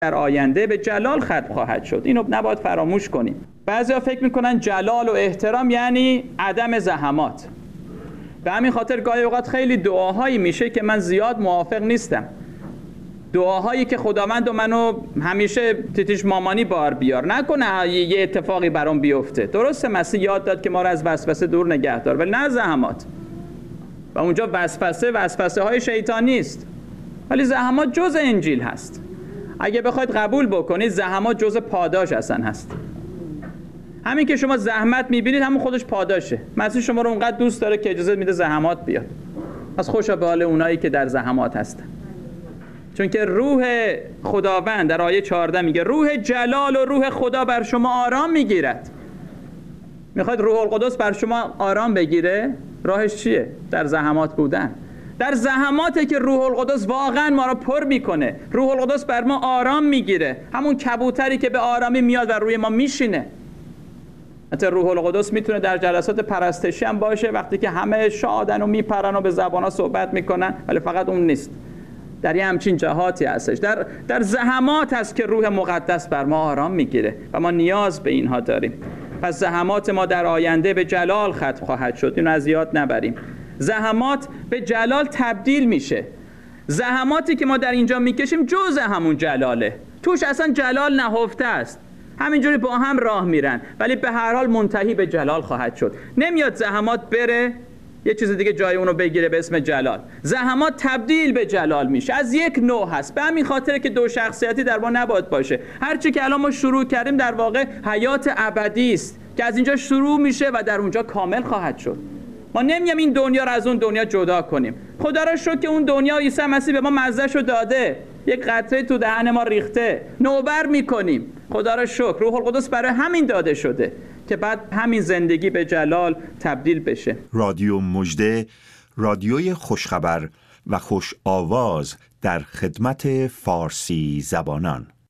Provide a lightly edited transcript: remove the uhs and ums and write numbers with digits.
در آینده به جلال ختم خواهد شد. اینو نباید فراموش کنیم. بعضیا فکر میکنن جلال و احترام یعنی عدم زحمات. به همین خاطر گاهی اوقات خیلی دعاهایی میشه که من زیاد موافق نیستم. دعاهایی که خداوند و منو همیشه تیتیش مامانی بار بیار، نکنه یه اتفاقی برام بیفته. درسته مسیح یاد داد که ما رو از وسوسه دور نگه دار، ولی نه زحمات. و اونجا وسوسه های شیطانی است، ولی زحمات جزء انجیل هست. اگه بخواید قبول بکنید زحمات جزء پاداش اصلا هست. همین که شما زحمت میبینید همون خودش پاداشه. مسیح شما رو اونقدر دوست داره که اجازه میده زحمات بیاد. پس خوشا به حال اونایی که در زحمات هستن، چون که روح خداوند در آیه 14 میگه روح جلال و روح خدا بر شما آرام میگیرد. میخواید روح القدس بر شما آرام بگیره؟ راهش چیه؟ در زحمات بودن. در زحماته که روح القدس واقعا ما رو پر میکنه. روح القدس بر ما آرام میگیره، همون کبوتری که به آرامی میاد و روی ما میشینه. حتی روح القدس میتونه در جلسات پرستشی هم باشه، وقتی که همه شادن و میپرن و به زبان‌ها صحبت میکنن، ولی فقط اون نیست. در یه همچین جهاتی هستش. در زحمات هست که روح مقدس بر ما آرام میگیره و ما نیاز به اینها داریم. پس زحمات ما در آینده به جلال ختم خواهد شد. اینو از یاد نبریم. زحمات به جلال تبدیل میشه. زحماتی که ما در اینجا میکشیم جزء همون جلاله. توش اصلا جلال نهفته است. همینجوری با هم راه میرن، ولی به هر حال منتهی به جلال خواهد شد. نمیاد زحمات بره یه چیز دیگه جای اونو بگیره به اسم جلال. زحمات تبدیل به جلال میشه. از یک نوع هست. به همین خاطره که دو شخصیتی در ما نباید باشه. هرچی که الان ما شروع کردیم در واقع حیات ابدی است که از اینجا شروع میشه و در اونجا کامل خواهد شد. ما نمیام این دنیا رو از اون دنیا جدا کنیم. خدا را شکر که اون دنیا عیسی مسیح به ما مزه‌شو داده. یک قطره تو دهن ما ریخته. نوبر میکنیم. خدا را شکر. روح القدس برای همین داده شده که بعد همین زندگی به جلال تبدیل بشه. رادیو مژده، رادیوی خوشخبر و خوش آواز در خدمت فارسی زبانان.